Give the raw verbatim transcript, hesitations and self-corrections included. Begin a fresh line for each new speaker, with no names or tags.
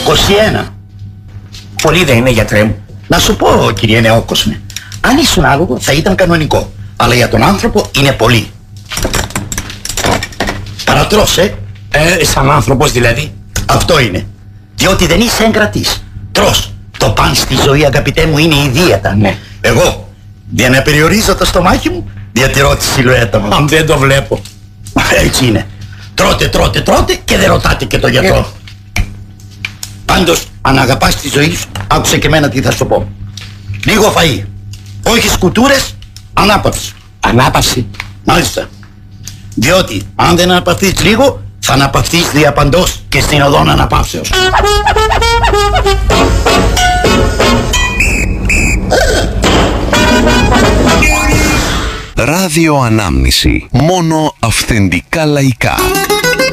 είκοσι ένα.
Πολύ δεν είναι, γιατρέ μου?
Να σου πω, κύριε Νεόκοσμε, αν ήσουν άλογο θα ήταν κανονικό. Αλλά για τον άνθρωπο είναι πολύ. Παρατρώς, ε.
Ε, σαν άνθρωπος δηλαδή.
Αυτό είναι. Διότι δεν είσαι εγκρατής. Τρως. Το παν στη ζωή, αγαπητέ μου, είναι η δίαιτα.
Ναι.
Εγώ, για να περιορίζω το στομάχι μου, διατηρώ τη σιλουέτα μου.
Αν δεν το βλέπω.
Έτσι είναι. Τρώτε, τρώτε, τρώτε και δεν ρωτάτε και το γιατρό. Πάντως, αν αγαπάς τη ζωή σου, άκουσε και εμένα τι θα σου πω. Λίγο φαΐ. Όχι σκουτούρες, ανάπαυση.
Ανάπαυση.
Μάλιστα. Διότι, αν δεν αναπαυθείς λίγο, θα αναπαυθείς διαπαντός και στην οδόν αναπαύσεως.
Ράδιο Ανάμνηση. Μόνο αυθεντικά λαϊκά.